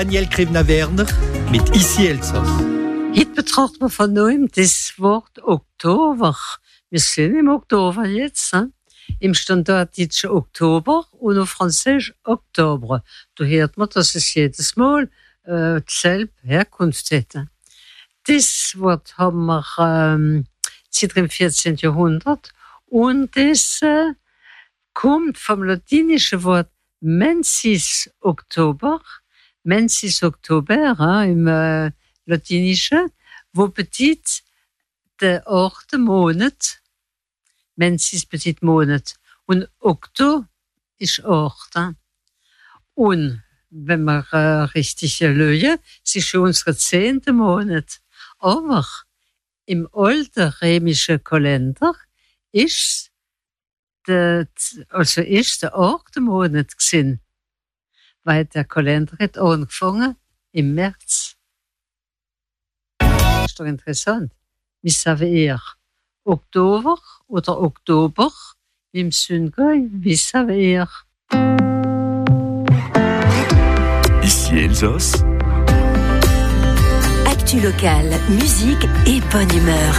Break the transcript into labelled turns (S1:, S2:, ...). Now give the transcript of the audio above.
S1: Daniel Krivna-Werner mit Ici Elsass.
S2: Heute betrachten wir von neuem das Wort Oktober. Wir sind im Oktober jetzt. Im standarddeutschen Oktober und auf Französisch Oktober. Da hört man, dass es jedes Mal dieselbe Herkunft hätte. Das Wort haben wir seit dem 14. Jahrhundert und das kommt vom latinischen Wort mensis Oktober im Latinischen, wo bedeutet der Ort, der Monat. Mensis bedeutet Monat. Und Okto ist Ort. Und wenn wir richtig schauen, es ist schon unser 10. Monat. Aber im alten römischen Kalender ist der Ort der Monat gewesen. Weil der Kalender hat angefangen im März. Das ist doch interessant. Wie savez ihr? Oktober oder Oktober im Südgau? Wie savez ihr?
S3: Ici Elsass.
S4: Actu locale, musique et bonne humeur.